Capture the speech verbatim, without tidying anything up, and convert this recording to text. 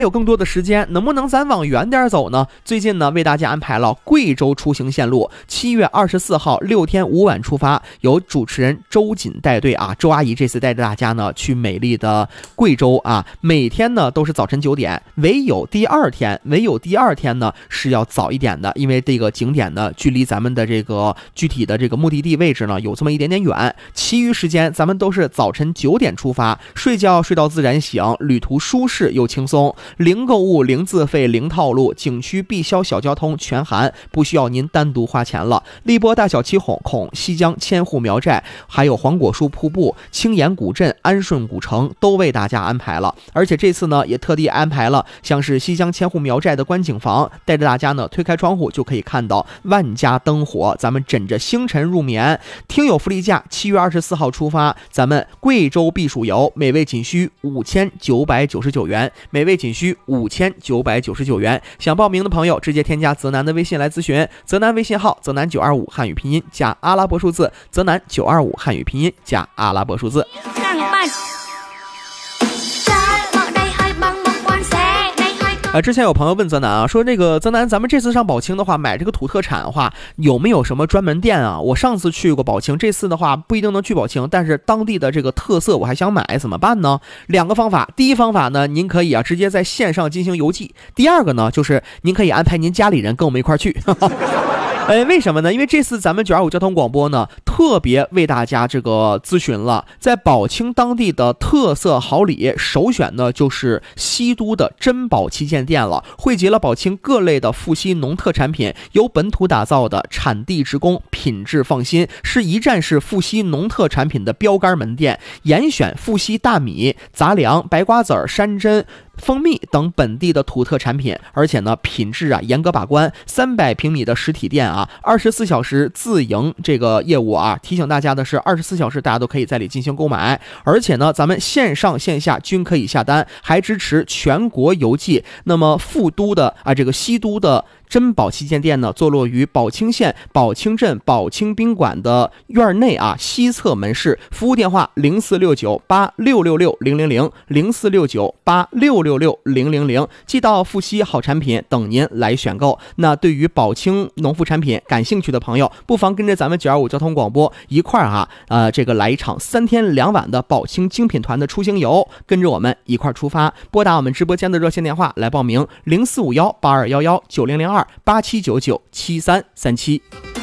有更多的时间，能不能咱往远点走呢？最近呢，为大家安排了贵州出行线路，七月二十四号六天五晚出发，由主持人周瑾带队啊，周阿姨这次带着大家呢去美丽的贵州啊，每天呢都是早晨九点，唯有第二天，唯有第二天呢是要早一点的，因为这个景点呢距离咱们的这个具体的这个目的地位置呢有这么一点点远，其余时间咱们都是早晨九点出发，睡觉睡到自然醒，旅途舒适又轻松。零购物、零自费、零套路，景区必销小交通全含，不需要您单独花钱了。荔波大小七孔孔、西江千户苗寨，还有黄果树瀑布、青岩古镇、安顺古城都为大家安排了。而且这次呢，也特地安排了像是西江千户苗寨的观景房，带着大家呢推开窗户就可以看到万家灯火，咱们枕着星辰入眠。听友福利价，七月二十四号出发，咱们贵州避暑游，每位仅需五千九百九十九元，每位仅需五千九百九十九元。想报名的朋友直接添加泽南的微信来咨询，泽南微信号泽南九二五汉语拼音加阿拉伯数字，泽南九二五汉语拼音加阿拉伯数字。啊，之前有朋友问泽南啊，说这个泽南，咱们这次上宝清的话，买这个土特产的话，有没有什么专门店啊？我上次去过宝清，这次的话不一定能去宝清，但是当地的这个特色我还想买，怎么办呢？两个方法，第一方法呢，您可以啊直接在线上进行邮寄；第二个呢，就是您可以安排您家里人跟我们一块儿去。哎，为什么呢？因为这次咱们九二五交通广播呢，特别为大家这个咨询了，在宝清当地的特色好礼，首选呢就是西都的珍宝旗舰店了，汇集了宝清各类的富硒农特产品，由本土打造的，产地直供，品质放心，是一站式富硒农特产品的标杆门店，严选富硒大米、杂粮、白瓜子儿、山珍、蜂蜜等本地的土特产品，而且呢品质啊严格把关，三百平米的实体店啊，二十四小时自营这个业务啊。提醒大家的是，二十四小时大家都可以在里进行购买，而且呢咱们线上线下均可以下单，还支持全国邮寄。那么富都的啊这个西都的珍宝旗舰店呢，坐落于宝清县宝清镇宝清宾馆的院内啊西侧门市，服务电话零四六九八六六六零零零零四六九八六六六零零零，寄到富硒好产品等您来选购。那对于宝清农副产品感兴趣的朋友，不妨跟着咱们九二五交通广播一块儿啊，呃，这个来一场三天两晚的宝清精品团的出行游，跟着我们一块儿出发。拨打我们直播间的热线电话来报名，零四五幺八二幺幺九零零二八七九九七三三七。